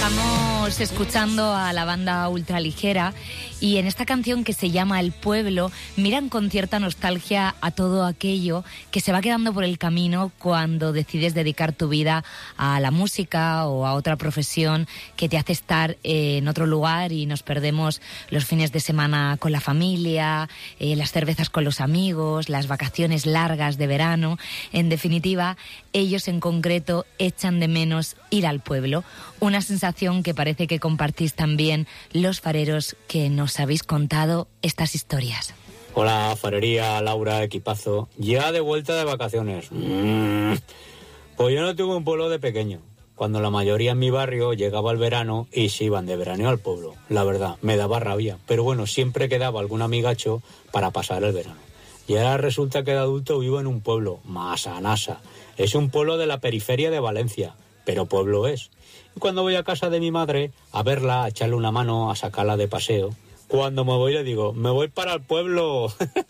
Estamos escuchando a la banda Ultraligera y en esta canción que se llama El Pueblo miran con cierta nostalgia a todo aquello que se va quedando por el camino cuando decides dedicar tu vida a la música o a otra profesión que te hace estar en otro lugar y nos perdemos los fines de semana con la familia, las cervezas con los amigos, las vacaciones largas de verano. En definitiva, ellos en concreto echan de menos ir al pueblo. Una sensación que parece que compartís también los fareros que nos habéis contado estas historias. Hola, farería, Laura, equipazo. Ya de vuelta de vacaciones. Pues yo no tuve un pueblo de pequeño. Cuando la mayoría en mi barrio llegaba el verano y se iban de veraneo al pueblo. La verdad, me daba rabia. Pero bueno, siempre quedaba algún amigacho para pasar el verano. Y ahora resulta que de adulto vivo en un pueblo, Masanasa. Es un pueblo de la periferia de Valencia, pero pueblo es. Y cuando voy a casa de mi madre, a verla, a echarle una mano, a sacarla de paseo, cuando me voy le digo, me voy para el pueblo.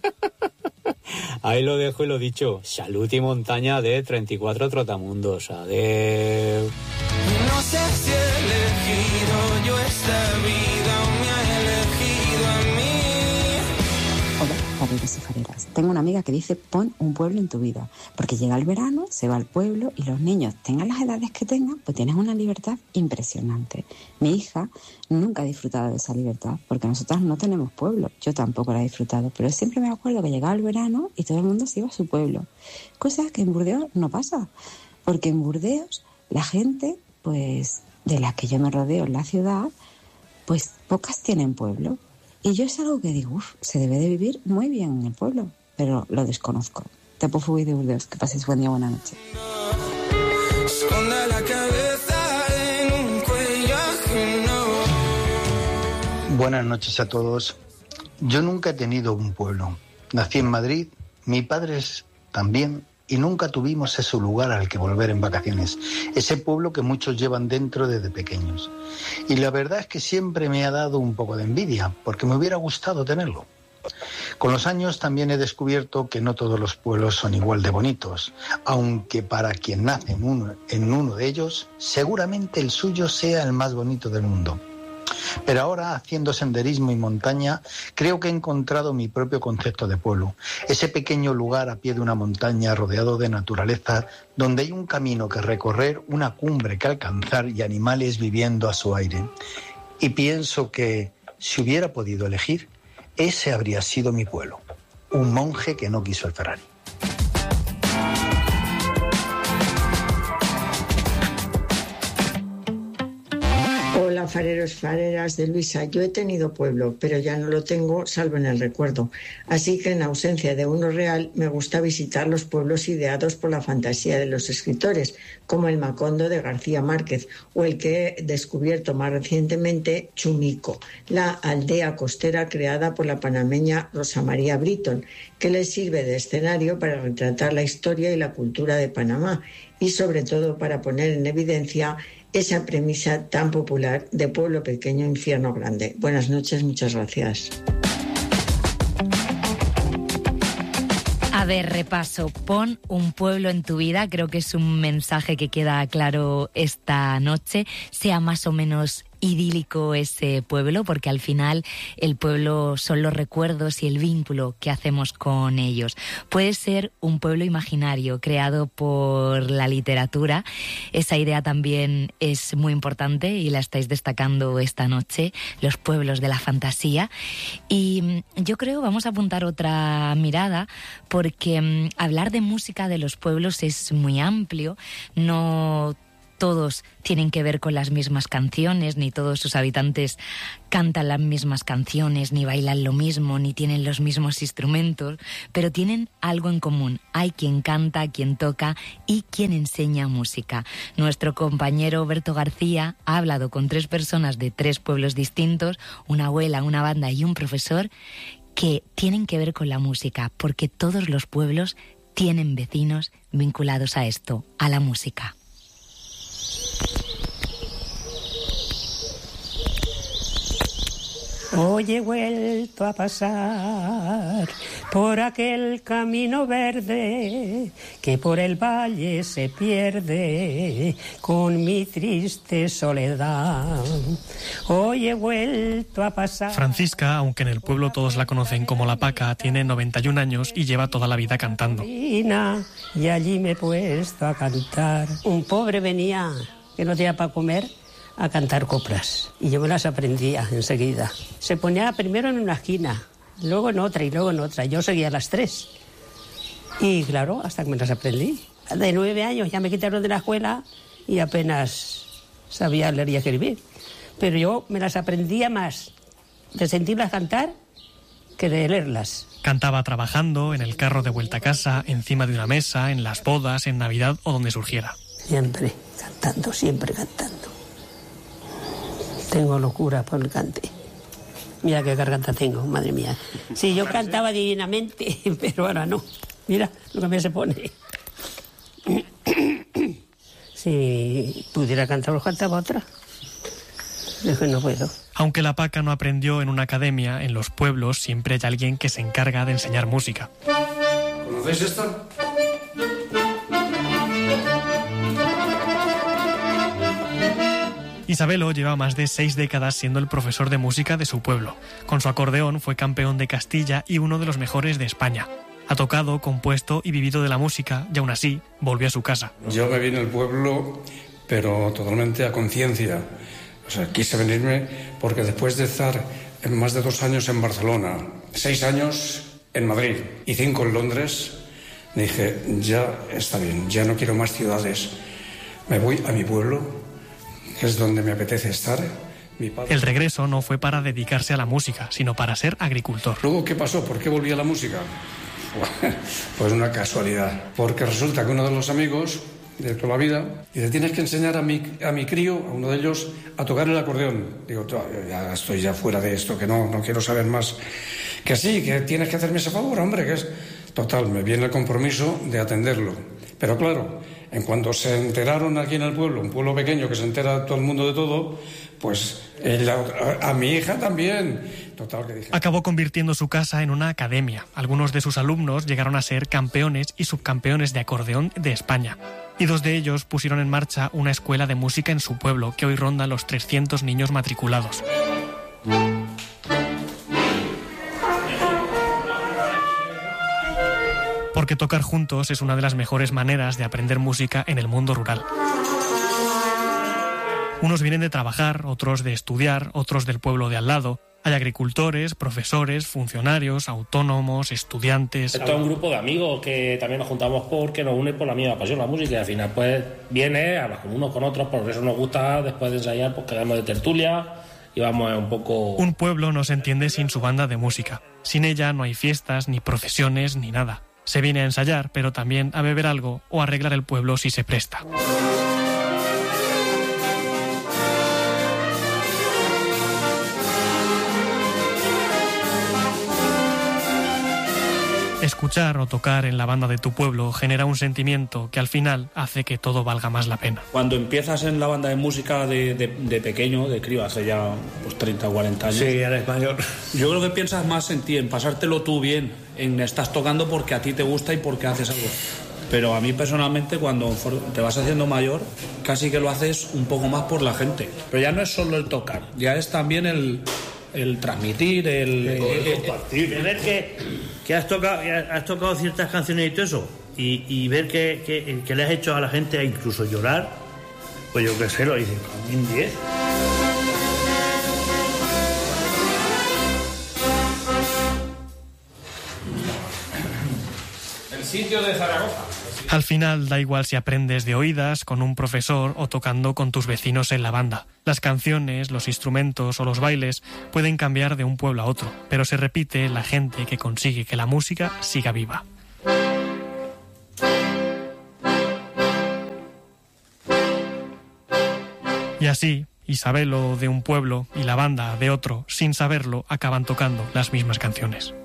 Ahí lo dejo y lo dicho. Salud y montaña de 34 trotamundos. Adeu. No sé si he elegido yo esta vida o me ha elegido a mí. Hola, fareros y fareras. Tengo una amiga que dice pon un pueblo en tu vida, porque llega el verano, se va al pueblo y los niños, tengan las edades que tengan, pues tienes una libertad impresionante. Mi hija nunca ha disfrutado de esa libertad, porque nosotras no tenemos pueblo, yo tampoco la he disfrutado, pero siempre me acuerdo que llegaba el verano y todo el mundo se iba a su pueblo, cosa que en Burdeos no pasa, porque en Burdeos la gente, pues de la que yo me rodeo en la ciudad, pues pocas tienen pueblo. Y yo es algo que digo, se debe de vivir muy bien en el pueblo, pero lo desconozco. Tapo Fui de Burdeos, que paséis buen día, buena noche. Esconda la cabeza en un cuello ajeno. Buenas noches a todos. Yo nunca he tenido un pueblo. Nací en Madrid, mis padres también, y nunca tuvimos ese lugar al que volver en vacaciones, ese pueblo que muchos llevan dentro desde pequeños. Y la verdad es que siempre me ha dado un poco de envidia, porque me hubiera gustado tenerlo. Con los años también he descubierto que no todos los pueblos son igual de bonitos, aunque para quien nace en uno de ellos, seguramente el suyo sea el más bonito del mundo. Pero ahora, haciendo senderismo y montaña, creo que he encontrado mi propio concepto de pueblo. Ese pequeño lugar a pie de una montaña rodeado de naturaleza, donde hay un camino que recorrer, una cumbre que alcanzar y animales viviendo a su aire. Y pienso que, si hubiera podido elegir, ese habría sido mi pueblo. Un monje que no quiso el Ferrari. Hola, fareros, fareras de Luisa. Yo he tenido pueblo, pero ya no lo tengo, salvo en el recuerdo. Así que en ausencia de uno real, me gusta visitar los pueblos ideados por la fantasía de los escritores, como el Macondo de García Márquez, o el que he descubierto más recientemente, Chumico, la aldea costera creada por la panameña Rosa María Britton, que le sirve de escenario para retratar la historia y la cultura de Panamá, y sobre todo para poner en evidencia esa premisa tan popular de pueblo pequeño, infierno grande. Buenas noches, muchas gracias. A ver, repaso, pon un pueblo en tu vida, creo que es un mensaje que queda claro esta noche, sea más o menos idílico ese pueblo, porque al final el pueblo son los recuerdos y el vínculo que hacemos con ellos. Puede ser un pueblo imaginario creado por la literatura, esa idea también es muy importante y la estáis destacando esta noche, los pueblos de la fantasía. Y yo creo, vamos a apuntar otra mirada, porque hablar de música de los pueblos es muy amplio, no todos tienen que ver con las mismas canciones, ni todos sus habitantes cantan las mismas canciones, ni bailan lo mismo, ni tienen los mismos instrumentos, pero tienen algo en común. Hay quien canta, quien toca y quien enseña música. Nuestro compañero Berto García ha hablado con 3 personas de 3 pueblos distintos, una abuela, una banda y un profesor, que tienen que ver con la música, porque todos los pueblos tienen vecinos vinculados a esto, a la música. Hoy he vuelto a pasar por aquel camino verde que por el valle se pierde con mi triste soledad. Hoy he vuelto a pasar. Francisca, aunque en el pueblo todos la conocen como la Paca, tiene 91 años y lleva toda la vida cantando. Y allí me he puesto a cantar. Un pobre venía, que no tenía para comer, a cantar coplas. Y yo me las aprendía enseguida. Se ponía primero en una esquina, luego en otra y luego en otra. Yo seguía las 3. Y claro, hasta que me las aprendí. De 9 años ya me quitaron de la escuela y apenas sabía leer y escribir. Pero yo me las aprendía más de sentirlas cantar que de leerlas. Cantaba trabajando, en el carro de vuelta a casa, encima de una mesa, en las bodas, en Navidad o donde surgiera. Siempre cantando, siempre cantando. Tengo locura por el cante. Mira qué garganta tengo, madre mía. Sí, yo cantaba divinamente, pero ahora no. Mira lo que me se pone. Si pudiera cantar, lo cantaba otra. Es que no puedo. Aunque la Paca no aprendió en una academia, en los pueblos siempre hay alguien que se encarga de enseñar música. ¿Conocéis esta? Isabelo lleva más de 6 décadas siendo el profesor de música de su pueblo. Con su acordeón fue campeón de Castilla y uno de los mejores de España. Ha tocado, compuesto y vivido de la música y aún así volvió a su casa. Yo me vine al pueblo, pero totalmente a conciencia. O sea, quise venirme porque después de estar más de 2 años en Barcelona, 6 años en Madrid y 5 en Londres, dije, ya está bien, ya no quiero más ciudades. Me voy a mi pueblo, que es donde me apetece estar. El regreso no fue para dedicarse a la música, sino para ser agricultor. Luego, ¿qué pasó? ¿Por qué volví a la música? Pues una casualidad. Porque resulta que uno de los amigos de toda la vida dice, tienes que enseñar a mi crío, a uno de ellos, a tocar el acordeón. Digo, ya estoy ya fuera de esto, que no quiero saber más. Que sí, que tienes que hacerme ese favor, hombre, que es... Total, me viene el compromiso de atenderlo. Pero claro, en cuanto se enteraron aquí en el pueblo, un pueblo pequeño que se entera todo el mundo de todo, pues a mi hija también. Total, que dije... Acabó convirtiendo su casa en una academia. Algunos de sus alumnos llegaron a ser campeones y subcampeones de acordeón de España. Y 2 de ellos pusieron en marcha una escuela de música en su pueblo, que hoy ronda los 300 niños matriculados. Porque tocar juntos es una de las mejores maneras de aprender música en el mundo rural. Unos vienen de trabajar, otros de estudiar, otros del pueblo de al lado. Hay agricultores, profesores, funcionarios, autónomos, estudiantes... Es todo un grupo de amigos que también nos juntamos porque nos une por la misma pasión, la música. Y al final pues viene, hablas con unos con otros, por eso nos gusta después de ensayar, pues quedamos de tertulia y vamos un poco... Un pueblo no se entiende sin su banda de música. Sin ella no hay fiestas, ni procesiones, ni nada. Se viene a ensayar, pero también a beber algo o a arreglar el pueblo si se presta. Escuchar o tocar en la banda de tu pueblo genera un sentimiento que al final hace que todo valga más la pena. Cuando empiezas en la banda de música de pequeño, de crío, hace ya pues 30 o 40 años. Sí, eres mayor. Yo creo que piensas más en ti, en pasártelo tú bien, en estás tocando porque a ti te gusta y porque haces algo. Pero a mí personalmente, cuando te vas haciendo mayor, casi que lo haces un poco más por la gente. Pero ya no es solo el tocar, ya es también el transmitir, el compartir. De ver que has tocado ciertas canciones y todo eso, y ver que le has hecho a la gente a incluso llorar, pues yo qué sé, lo dicen también 10. El sitio de Zaragoza. Al final da igual si aprendes de oídas, con un profesor o tocando con tus vecinos en la banda. Las canciones, los instrumentos o los bailes pueden cambiar de un pueblo a otro, pero se repite la gente que consigue que la música siga viva. Y así, Isabelo de un pueblo y la banda de otro, sin saberlo, acaban tocando las mismas canciones.